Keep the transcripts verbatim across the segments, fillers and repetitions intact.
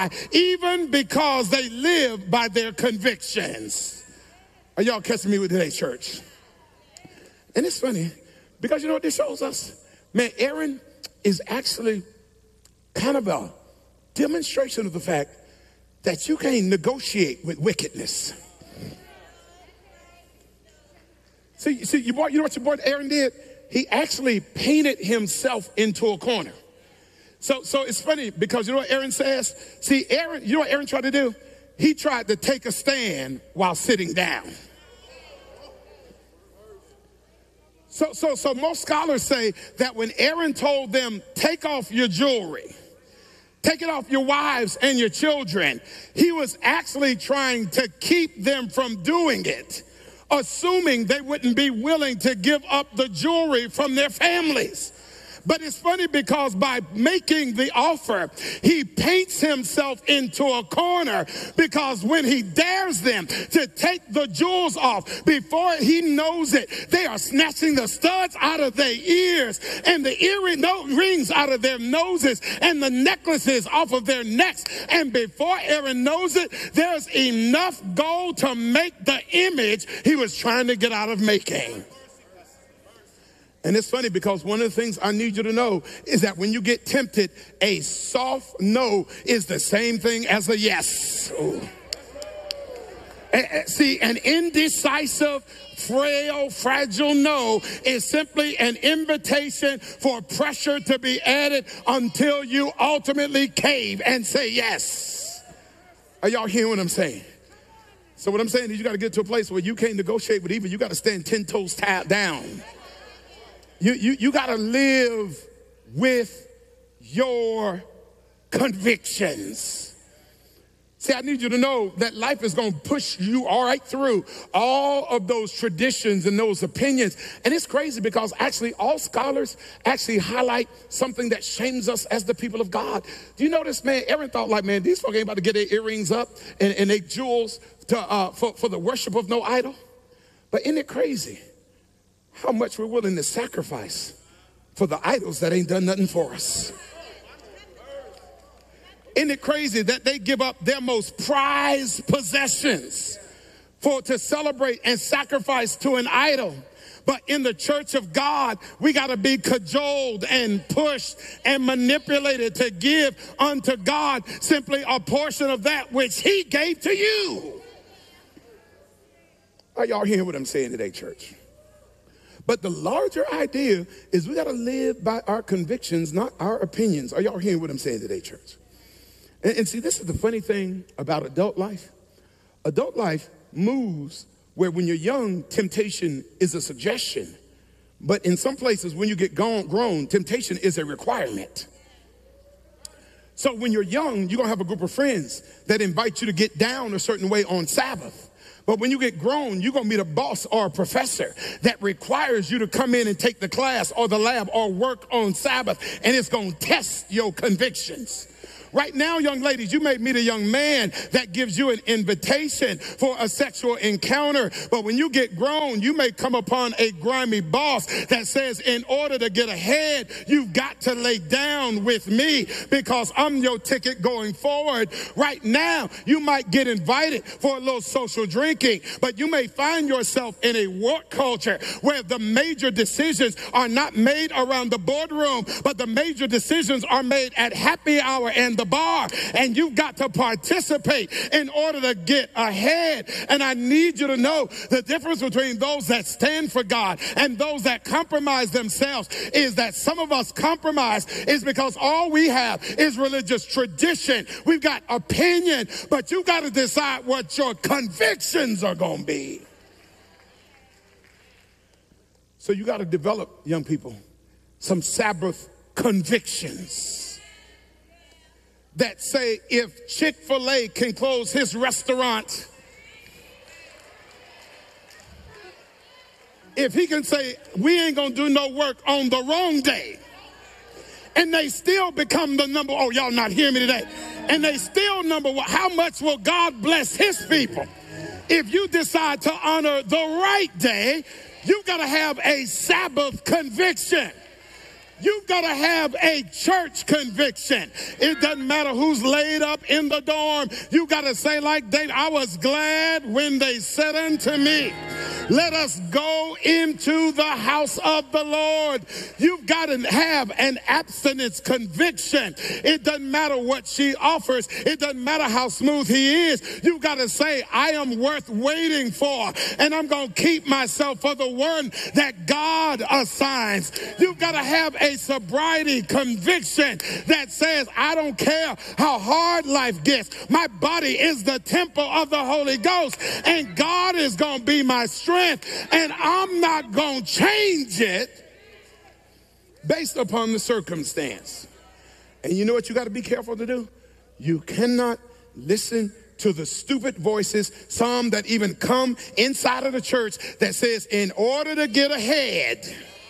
Why? Even because they live by their convictions. Are y'all catching me with today, church? And it's funny, because you know what this shows us? Man, Aaron is actually kind of a demonstration of the fact that you can't negotiate with wickedness. See, see you, boy, you know what your boy Aaron did? He actually painted himself into a corner. So, so it's funny because you know what Aaron says? See, Aaron, you know what Aaron tried to do? He tried to take a stand while sitting down. So, so, so most scholars say that when Aaron told them, take off your jewelry, take it off your wives and your children, he was actually trying to keep them from doing it, assuming they wouldn't be willing to give up the jewelry from their families. But it's funny because by making the offer, he paints himself into a corner, because when he dares them to take the jewels off, before he knows it, they are snatching the studs out of their ears and the earrings out of their noses and the necklaces off of their necks. And before Aaron knows it, there's enough gold to make the image he was trying to get out of making. And it's funny because one of the things I need you to know is that when you get tempted, a soft no is the same thing as a yes. Ooh. See, an indecisive, frail, fragile no is simply an invitation for pressure to be added until you ultimately cave and say yes. Are y'all hearing what I'm saying? So what I'm saying is you got to get to a place where you can't negotiate with evil. You got to stand ten toes down. You, you, you got to live with your convictions. See, I need you to know that life is going to push you all right through all of those traditions and those opinions. And it's crazy because actually all scholars actually highlight something that shames us as the people of God. Do you notice, man, Aaron thought like, man, these folk ain't about to get their earrings up and, and their jewels to, uh, for, for the worship of no idol. But isn't it crazy how much we're willing to sacrifice for the idols that ain't done nothing for us? Isn't it crazy that they give up their most prized possessions for to celebrate and sacrifice to an idol? But in the church of God, we got to be cajoled and pushed and manipulated to give unto God simply a portion of that which he gave to you. Are y'all hearing what I'm saying today, church? But the larger idea is we got to live by our convictions, not our opinions. Are y'all hearing what I'm saying today, church? And, and see, this is the funny thing about adult life. Adult life moves where when you're young, temptation is a suggestion. But in some places, when you get grown, grown temptation is a requirement. So when you're young, you're going to have a group of friends that invite you to get down a certain way on Sabbath. But when you get grown, you're going to meet a boss or a professor that requires you to come in and take the class or the lab or work on Sabbath, and it's going to test your convictions. Right now, young ladies, you may meet a young man that gives you an invitation for a sexual encounter. But when you get grown, you may come upon a grimy boss that says, in order to get ahead, you've got to lay down with me because I'm your ticket going forward. Right now, you might get invited for a little social drinking, but you may find yourself in a work culture where the major decisions are not made around the boardroom, but the major decisions are made at happy hour and the bar, and you've got to participate in order to get ahead. And I need you to know the difference between those that stand for God and those that compromise themselves is that some of us compromise is because all we have is religious tradition. We've got opinion, but you've got to decide what your convictions are going to be. So you got to develop, young people, some Sabbath convictions that say if Chick-fil-A can close his restaurant, if he can say we ain't gonna do no work on the wrong day, and they still become the number, oh, y'all not hearing me today, and they still number one, how much will God bless his people if you decide to honor the right day? You've got to have a Sabbath conviction. You've got to have a church conviction. It doesn't matter who's laid up in the dorm. You got to say like David, I was glad when they said unto me, let us go into the house of the Lord. You've got to have an abstinence conviction. It doesn't matter what she offers. It doesn't matter how smooth he is. You've got to say, I am worth waiting for, and I'm going to keep myself for the one that God assigns. You've got to have a sobriety conviction that says, I don't care how hard life gets. My body is the temple of the Holy Ghost, and God is going to be my strength, and I'm not going to change it based upon the circumstance. And you know what you got to be careful to do? You cannot listen to the stupid voices, some that even come inside of the church that says, in order to get ahead,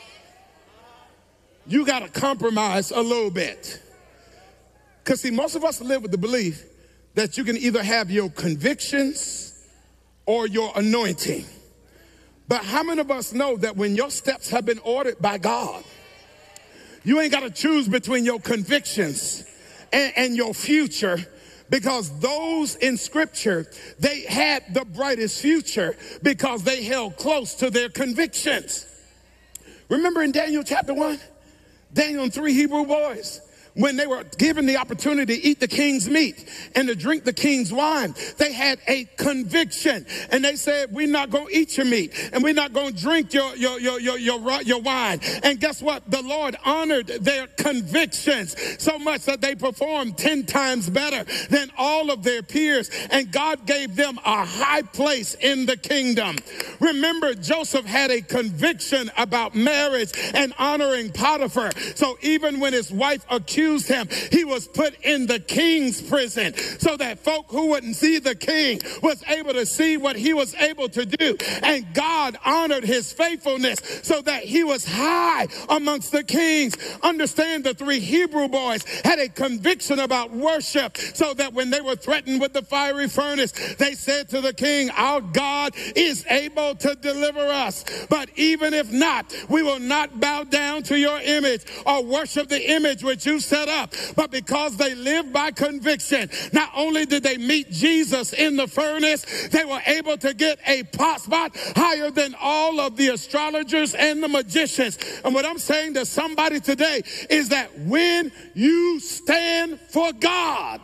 you got to compromise a little bit. Because see, most of us live with the belief that you can either have your convictions or your anointing. But how many of us know that when your steps have been ordered by God, you ain't got to choose between your convictions and, and your future? Because those in Scripture, they had the brightest future because they held close to their convictions. Remember in Daniel chapter one, Daniel and three Hebrew boys, when they were given the opportunity to eat the king's meat and to drink the king's wine, they had a conviction, and they said, we're not going to eat your meat, and we're not going to drink your, your, your, your, your, your wine. And guess what? The Lord honored their convictions so much that they performed ten times better than all of their peers, and God gave them a high place in the kingdom. Remember, Joseph had a conviction about marriage and honoring Potiphar. So even when his wife accused him, he was put in the king's prison so that folk who wouldn't see the king was able to see what he was able to do. And God honored his faithfulness so that he was high amongst the kings. Understand, the three Hebrew boys had a conviction about worship so that when they were threatened with the fiery furnace, they said to the king, our God is able to deliver us. But even if not, we will not bow down to your image or worship the image which you set up. But because they lived by conviction, not only did they meet Jesus in the furnace, they were able to get a pot spot higher than all of the astrologers and the magicians. And what I'm saying to somebody today is that when you stand for God,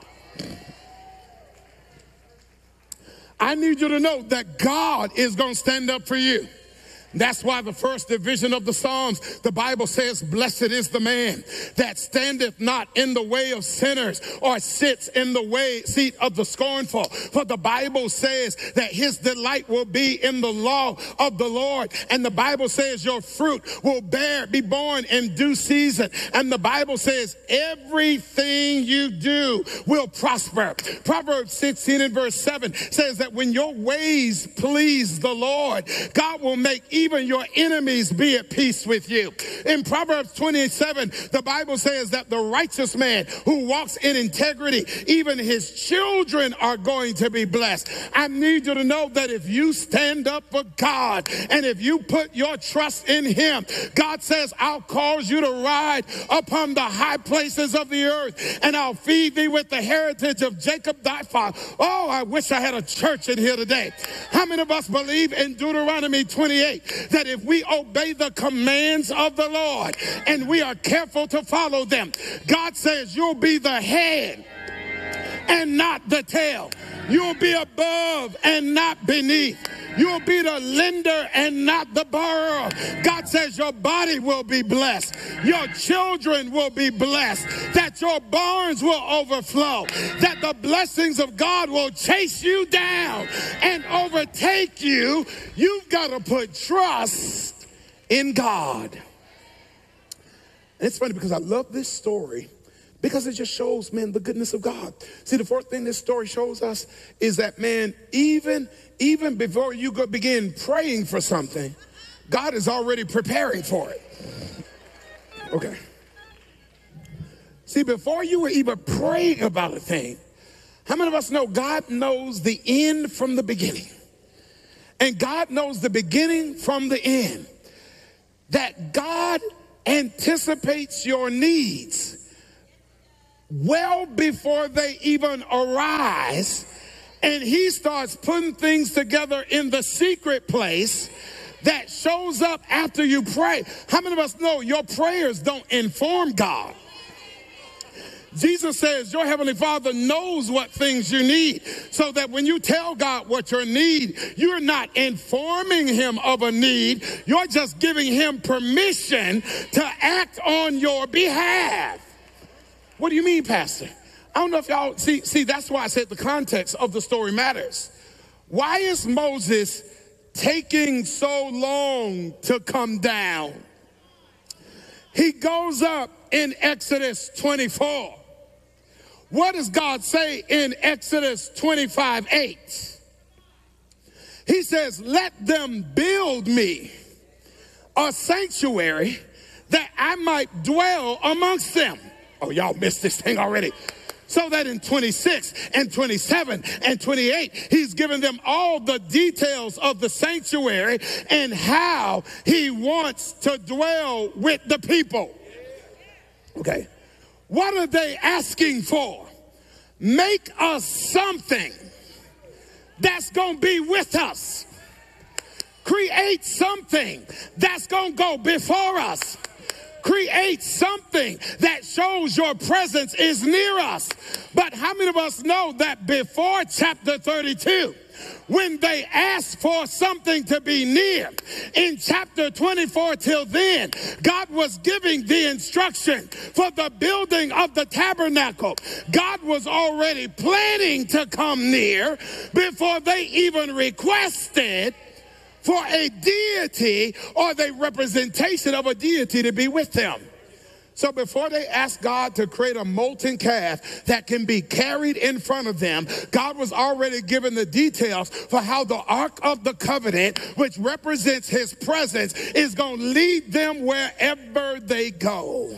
I need you to know that God is going to stand up for you. That's why the first division of the Psalms, the Bible says, blessed is the man that standeth not in the way of sinners or sits in the way seat of the scornful. For the Bible says that his delight will be in the law of the Lord. And the Bible says your fruit will bear, be born in due season. And the Bible says everything you do will prosper. Proverbs sixteen and verse seven says that when your ways please the Lord, God will make even your enemies be at peace with you. In Proverbs twenty-seven, the Bible says that the righteous man who walks in integrity, even his children are going to be blessed. I need you to know that if you stand up for God and if you put your trust in him, God says, I'll cause you to ride upon the high places of the earth, and I'll feed thee with the heritage of Jacob thy father. Oh, I wish I had a church in here today. How many of us believe in Deuteronomy twenty-eight? That if we obey the commands of the Lord and we are careful to follow them, God says you'll be the head and not the tail. You'll be above and not beneath. You'll be the lender and not the borrower. God says your body will be blessed. Your children will be blessed. That your barns will overflow. That the blessings of God will chase you down and overtake you. You've got to put trust in God. And it's funny because I love this story because it just shows, man, the goodness of God. See, the fourth thing this story shows us is that, man, even Even before you go begin praying for something, God is already preparing for it. Okay. See, before you were even praying about a thing, how many of us know God knows the end from the beginning? And God knows the beginning from the end. That God anticipates your needs well before they even arise, and he starts putting things together in the secret place that shows up after you pray. How many of us know your prayers don't inform God? Jesus says your heavenly Father knows what things you need, so that when you tell God what you need, you're not informing him of a need. You're just giving him permission to act on your behalf. What do you mean, Pastor? I don't know if y'all see, see, that's why I said the context of the story matters. Why is Moses taking so long to come down? He goes up in Exodus twenty-four. What does God say in Exodus twenty-five eight? He says, let them build me a sanctuary that I might dwell amongst them. Oh, y'all missed this thing already. So that in twenty-six and twenty-seven and twenty-eight, he's given them all the details of the sanctuary and how he wants to dwell with the people. Okay. What are they asking for? Make us something that's going to be with us. Create something that's going to go before us. Create something that shows your presence is near us. But how many of us know that before chapter thirty-two, when they asked for something to be near, in chapter twenty-four till then, God was giving the instruction for the building of the tabernacle. God was already planning to come near before they even requested for a deity or the representation of a deity to be with them. So before they asked God to create a molten calf that can be carried in front of them, God was already given the details for how the Ark of the Covenant, which represents his presence, is going to lead them wherever they go.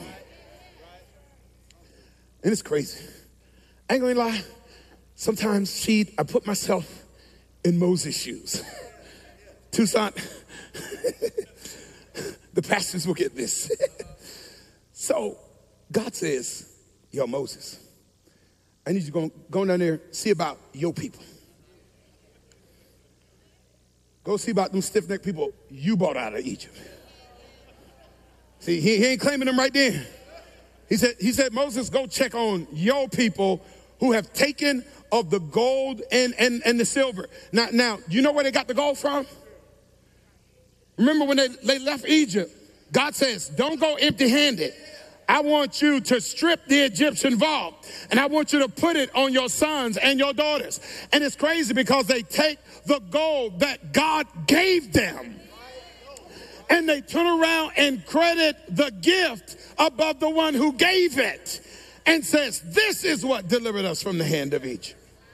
And it's crazy. I ain't going to lie. Sometimes, she, I put myself in Moses' shoes. Tucson, the pastors will get this. So God says, yo, Moses, I need you to go, go down there, see about your people. Go see about them stiff-necked people you brought out of Egypt. See, he, he ain't claiming them right then. He said, he said, Moses, go check on your people who have taken of the gold and, and, and the silver. Now, now, you know where they got the gold from? Remember when they, they left Egypt, God says, don't go empty-handed. I want you to strip the Egyptian vault, and I want you to put it on your sons and your daughters. And it's crazy because they take the gold that God gave them, and they turn around and credit the gift above the one who gave it and says, this is what delivered us from the hand of Egypt.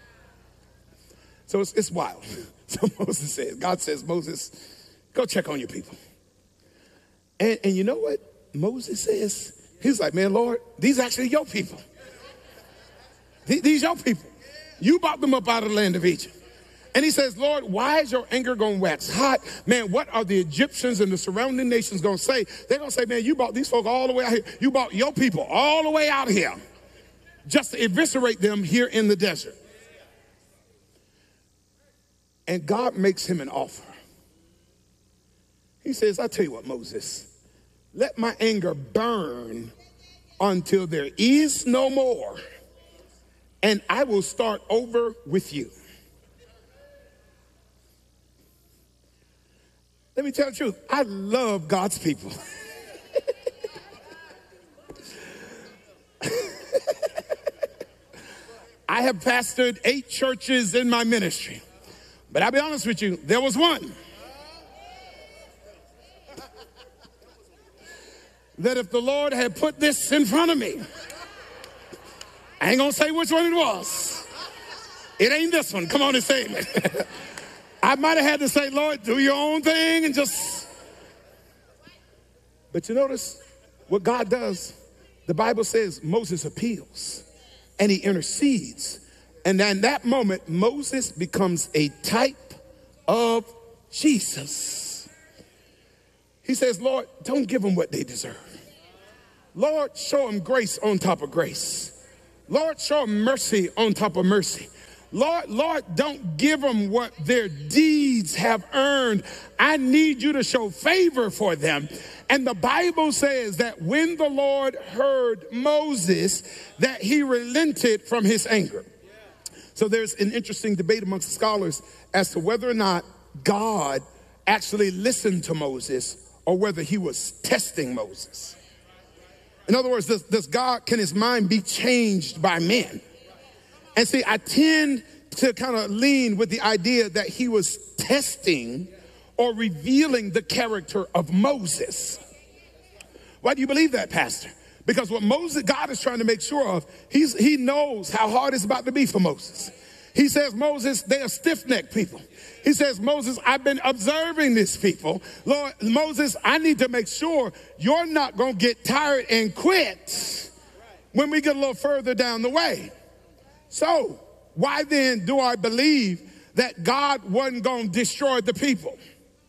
So it's, it's wild. So Moses says, God says, Moses, go check on your people. And, and you know what Moses says? He's like, man, Lord, these are actually your people. These, these your people. You brought them up out of the land of Egypt. And he says, Lord, why is your anger going to wax hot? Man, what are the Egyptians and the surrounding nations going to say? They're going to say, man, you brought these folk all the way out here. You brought your people all the way out here just to eviscerate them here in the desert. And God makes him an offer. He says, I tell you what, Moses, let my anger burn until there is no more, and I will start over with you. Let me tell you the truth. I love God's people. I have pastored eight churches in my ministry, but I'll be honest with you, there was one that if the Lord had put this in front of me, I ain't gonna say which one it was. It ain't this one. Come on and say it. I might have had to say, Lord, do your own thing and just. But you notice what God does. The Bible says Moses appeals and he intercedes. And in that moment, Moses becomes a type of Jesus. He says, Lord, don't give them what they deserve. Lord, show them grace on top of grace. Lord, show them mercy on top of mercy. Lord, Lord, don't give them what their deeds have earned. I need you to show favor for them. And the Bible says that when the Lord heard Moses, that he relented from his anger. So there's an interesting debate amongst scholars as to whether or not God actually listened to Moses or whether he was testing Moses. In other words, does, does God, can his mind be changed by men? And see, I tend to kind of lean with the idea that he was testing or revealing the character of Moses. Why do you believe that, Pastor? Because what Moses, God is trying to make sure of, he's, he knows how hard it's about to be for Moses. He says, Moses, they are stiff-necked people. He says, Moses, I've been observing this people. Lord, Moses, I need to make sure you're not going to get tired and quit when we get a little further down the way. So why then do I believe that God wasn't going to destroy the people?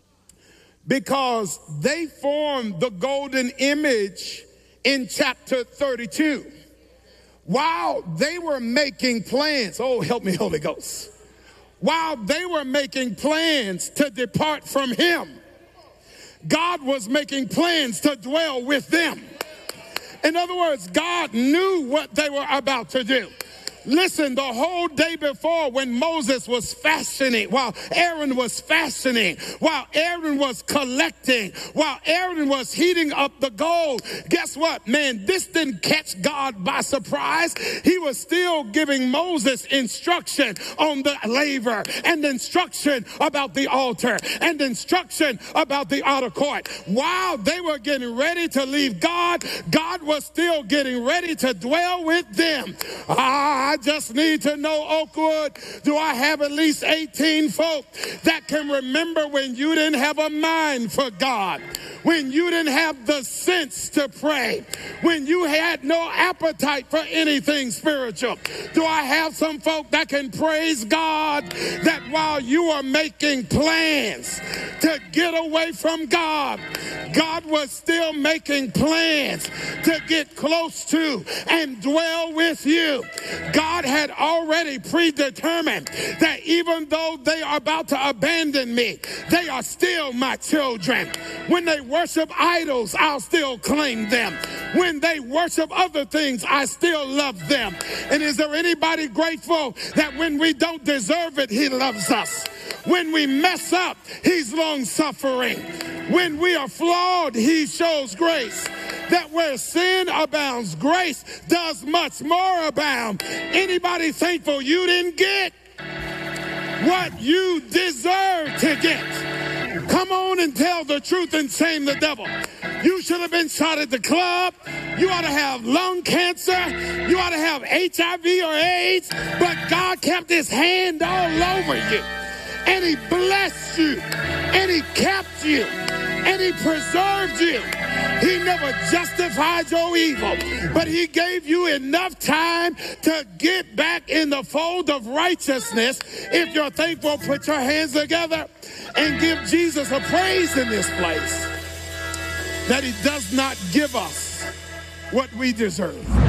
Because they formed the golden image in chapter thirty-two. While they were making plans, oh, help me, Holy Ghost. While they were making plans to depart from him, God was making plans to dwell with them. In other words, God knew what they were about to do. Listen, the whole day before when Moses was fashioning, while Aaron was fashioning, while Aaron was collecting, while Aaron was heating up the gold, guess what, man, this didn't catch God by surprise. He was still giving Moses instruction on the laver and instruction about the altar and instruction about the outer court. While they were getting ready to leave God, God was still getting ready to dwell with them. Ah, I just need to know, Oakwood, do I have at least eighteen folk that can remember when you didn't have a mind for God, when you didn't have the sense to pray, when you had no appetite for anything spiritual? Do I have some folk that can praise God that while you are making plans to get away from God, God was still making plans to get close to and dwell with you? God had already predetermined that even though they are about to abandon me, they are still my children. When they worship idols, I'll still claim them. When they worship other things, I still love them. And is there anybody grateful that when we don't deserve it, he loves us? When we mess up, he's long-suffering. When we are flawed, he shows grace. That where sin abounds, grace does much more abound. Anybody thankful you didn't get what you deserve to get? Come on and tell the truth and shame the devil. You should have been shot at the club. You ought to have lung cancer. You ought to have H I V or AIDS. But God kept his hand all over you. And he blessed you. And he kept you. And he preserved you. He never justified your evil, but he gave you enough time to get back in the fold of righteousness. If you're thankful, put your hands together and give Jesus a praise in this place, that he does not give us what we deserve.